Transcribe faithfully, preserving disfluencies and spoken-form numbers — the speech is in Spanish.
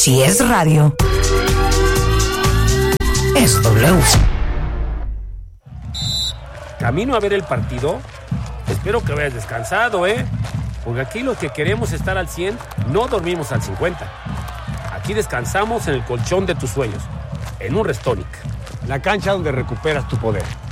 Si es radio, es W. Camino a ver el partido. Espero que vayas descansado, ¿eh? Porque aquí los que queremos estar al cien no dormimos al cincuenta. Aquí descansamos en el colchón de tus sueños, en un Restonic. La cancha donde recuperas tu poder.